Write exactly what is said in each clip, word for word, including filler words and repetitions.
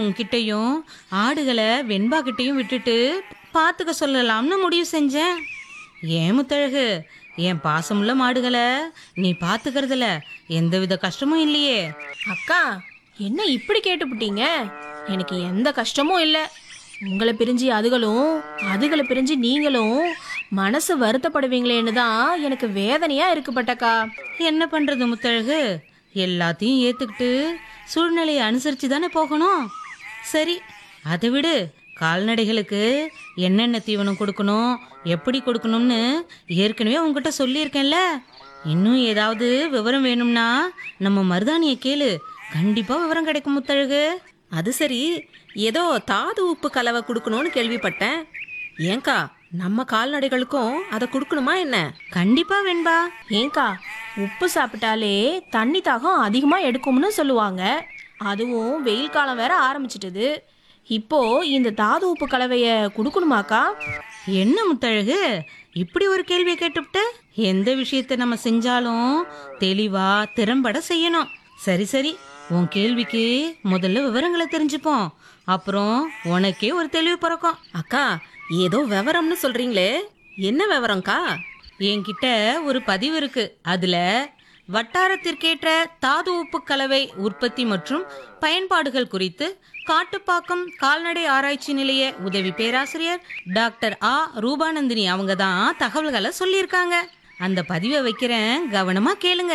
உன்கிட்டயும் ஆடுகளை வெண்பா கிட்டயும் விட்டுட்டு பார்த்துக்க சொல்லலாம்னு முடிவு செஞ்சேன். ஏன் முத்தழகு, என் பாசமுள்ள மாடுகளை நீ பார்த்துக்கிறதுல எந்தவித கஷ்டமும் இல்லையே? அக்கா, என்ன இப்படி கேட்டுப்புட்டீங்க? எனக்கு எந்த கஷ்டமும் இல்லை. உங்களை பிரிஞ்சு அதுகளும் அதுகளை பிரிஞ்சு நீங்களும் மனசு வருத்தப்படுவீங்களேன்னு தான் எனக்கு வேதனையா இருக்குப்பட்டக்கா. என்ன பண்றது முத்தழகு, எல்லாத்தையும் ஏத்துக்கிட்டு சூழ்நிலையை அனுசரிச்சு தானே போகணும். சரி, அதை விடு. கால்நடைகளுக்கு என்னென்ன தீவனம் கொடுக்கணும், எப்படி கொடுக்கணும்னு ஏற்கனவே உங்ககிட்ட சொல்லியிருக்கேன்ல. இன்னும் ஏதாவது விவரம் வேணும்னா நம்ம மருதாணியை கேளு, கண்டிப்பா விவரம் கிடைக்கும் முத்தழகு. அது சரி, ஏதோ தாது உப்பு கலவை கொடுக்கணும்னு கேள்விப்பட்டேன். ஏங்கா, நம்ம கால்நடைகளுக்கும் அதை கொடுக்கணுமா என்ன? கண்டிப்பா வெண்பா. ஏங்கா, உப்பு சாப்பிட்டாலே தண்ணி தாகம் அதிகமாக எடுக்கும்னு சொல்லுவாங்க. அதுவும் வெயில் காலம் வேற ஆரம்பிச்சிட்டுது. இப்போ இந்த தாது உப்பு கலவையை கொடுக்கணுமாக்கா? என்ன முத்தழகு, இப்படி ஒரு கேள்வியை கேட்டுவிட்ட? எந்த விஷயத்தை நம்ம செஞ்சாலும் தெளிவா திறம்பட செய்யணும். சரி சரி, உன் கேள்விக்கு முதல்ல விவரங்களை தெரிஞ்சுப்போம், அப்புறம் உனக்கே ஒரு தெளிவு பிறக்கும். அக்கா, ஏதோ விவரம்னு சொல்றீங்களே, என்ன விவரம்க்கா? என்கிட்ட ஒரு பதிவு இருக்கு. அதுல வட்டாரத்திற்கேற்ற தாது உப்பு கலவை உற்பத்தி மற்றும் பயன்பாடுகள் குறித்து காட்டுப்பாக்கம் கால்நடை ஆராய்ச்சி நிலைய உதவி பேராசிரியர் டாக்டர் ஆ ரூபாநந்தினி அவங்க தான் தகவல்களை சொல்லியிருக்காங்க. அந்த பதிவை வைக்கிறேன், கவனமா கேளுங்க.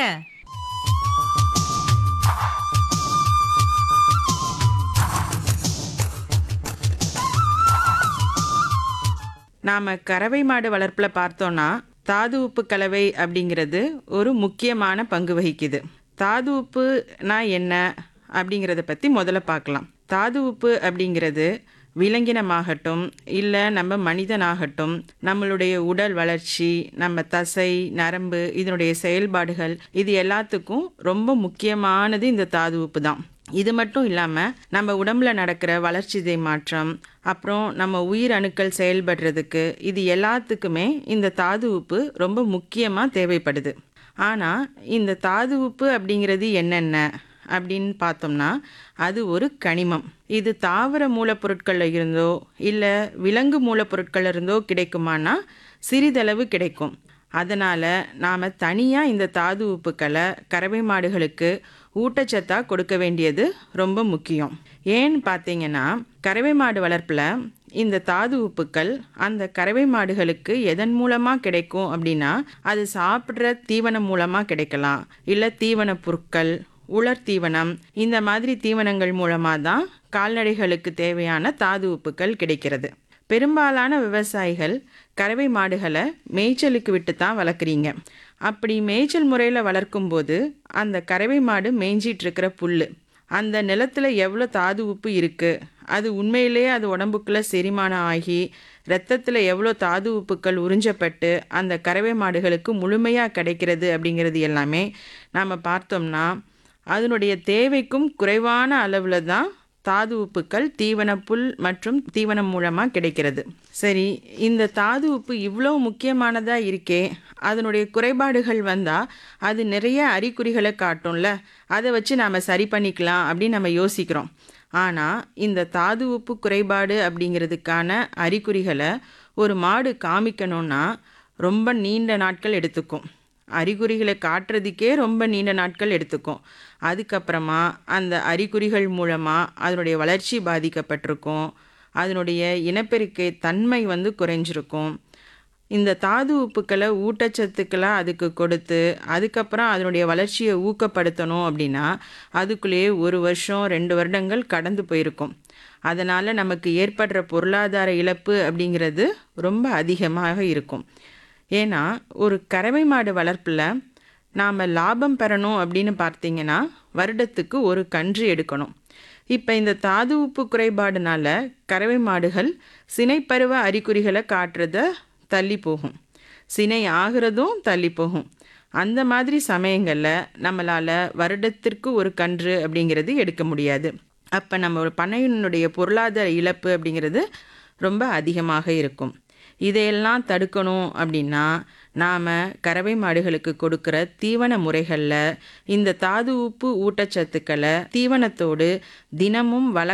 நாம் கறவை மாடு வளர்ப்பில் பார்த்தோன்னா தாது உப்பு கலவை அப்படிங்கிறது ஒரு முக்கியமான பங்கு வகிக்குது. தாது உப்புனா என்ன அப்படிங்கிறத பற்றி முதல்ல பார்க்கலாம். தாது உப்பு அப்படிங்கிறது விலங்கினமாகட்டும் இல்லை நம்ம மனிதனாகட்டும், நம்மளுடைய உடல் வளர்ச்சி, நம்ம தசை நரம்பு, இதனுடைய செயல்பாடுகள், இது எல்லாத்துக்கும் ரொம்ப முக்கியமானது இந்த தாது உப்பு தான். இது மட்டும் இல்லாமல் நம்ம உடம்புல நடக்கிற வளர்ச்சிதை மாற்றம், அப்புறம் நம்ம உயிர் அணுக்கள் செயல்படுறதுக்கு, இது எல்லாத்துக்குமே இந்த தாது உப்பு ரொம்ப முக்கியமாக தேவைப்படுது. ஆனால் இந்த தாது உப்பு அப்படிங்கிறது என்னென்ன அப்படின்னு பார்த்தோம்னா, அது ஒரு கனிமம். இது தாவர மூலப்பொருட்களில் இருந்தோ இல்லை விலங்கு மூலப்பொருட்களில் இருந்தோ கிடைக்குமானா சிறிதளவு கிடைக்கும். அதனால் நாம் தனியாக இந்த தாது உப்புக்களை கறவை மாடுகளுக்கு ஊட்டச்சத்தாக கொடுக்க வேண்டியது ரொம்ப முக்கியம். ஏன்னு பார்த்தீங்கன்னா, கறவை மாடு வளர்ப்பில் இந்த தாது உப்புக்கள் அந்த கறவை மாடுகளுக்கு எதன் மூலமாக கிடைக்கும் அப்படின்னா, அது சாப்பிட்ற தீவனம் மூலமாக கிடைக்கலாம், இல்லை தீவன பொருட்கள், உலர் தீவனம், இந்த மாதிரி தீவனங்கள் மூலமாக தான் கால்நடைகளுக்கு தேவையான தாது உப்புக்கள் கிடைக்கிறது. பெரும்பாலான விவசாயிகள் கறவை மாடுகளை மேய்ச்சலுக்கு விட்டு தான் வளர்க்குறீங்க. அப்படி மேய்ச்சல் முறையில் வளர்க்கும்போது அந்த கறவை மாடு மேய்ஞ்சிட்ருக்கிற புல், அந்த நிலத்தில் எவ்வளோ தாது உப்பு இருக்குது, அது உண்மையிலேயே அது உடம்புக்குள்ளே செரிமானம் ஆகி இரத்தத்தில் எவ்வளோ தாது உப்புக்கள் உறிஞ்சப்பட்டு அந்த கறவை மாடுகளுக்கு முழுமையாக கிடைக்கிறது அப்படிங்கிறது எல்லாமே நாம் பார்த்தோம்னா அதனுடைய தேவைக்கும் குறைவான அளவில் தான் தாது உப்புக்கள் தீவன புல் மற்றும் தீவனம் மூலமாக கிடைக்கிறது. சரி, இந்த தாது உப்பு இவ்வளோ முக்கியமானதாக இருக்கே, அதனுடைய குறைபாடுகள் வந்தால் அது நிறைய அறிகுறிகளை காட்டும்ல, அதை வச்சு நாம் சரி பண்ணிக்கலாம் அப்படின்னு நம்ம யோசிக்கிறோம். ஆனால் இந்த தாது உப்பு குறைபாடு அப்படிங்கிறதுக்கான அறிகுறிகளை ஒரு மாடு காமிக்கணும்னா ரொம்ப நீண்ட நாட்கள் எடுத்துக்கும். அறிகுறிகளை காட்டுறதுக்கே ரொம்ப நீண்ட நாட்கள் எடுத்துக்கும். அதுக்கப்புறமா அந்த அறிகுறிகள் மூலமாக அதனுடைய வளர்ச்சி பாதிக்கப்பட்டிருக்கும், அதனுடைய இனப்பெருக்கை தன்மை வந்து குறைஞ்சிருக்கும். இந்த தாது உப்புக்களை ஊட்டச்சத்துக்களாக அதுக்கு கொடுத்து அதுக்கப்புறம் அதனுடைய வளர்ச்சியை ஊக்கப்படுத்தணும் அப்படின்னா அதுக்குள்ளேயே ஒரு வருஷம் ரெண்டு வருடங்கள் கடந்து போயிருக்கும். அதனால் நமக்கு ஏற்படுற பொருளாதார இழப்பு அப்படிங்கிறது ரொம்ப அதிகமாக இருக்கும். ஏன்னா ஒரு கறவை மாடு வளர்ப்பில் நாம் லாபம் பெறணும் அப்படின்னு பார்த்தீங்கன்னா வருடத்துக்கு ஒரு கன்று எடுக்கணும். இப்போ இந்த தாது உப்பு குறைபாடுனால கறவை மாடுகள் சினைப்பருவ அறிகுறிகளை காட்டுறத தள்ளி போகும், சினை ஆகிறதும் தள்ளி போகும். அந்த மாதிரி சமயங்களில் நம்மளால் வருடத்திற்கு ஒரு கன்று அப்படிங்கிறது எடுக்க முடியாது. அப்போ நம்ம ஒரு பண்ணையினுடைய பொருளாதார இழப்பு அப்படிங்கிறது ரொம்ப அதிகமாக இருக்கும். இதையெல்லாம் தடுக்கணும் அப்படின்னா நாம் கறவை மாடுகளுக்கு கொடுக்குற தீவன முறைகளில் இந்த தாது உப்பு ஊட்டச்சத்துக்களை தீவனத்தோடு தினமும் வள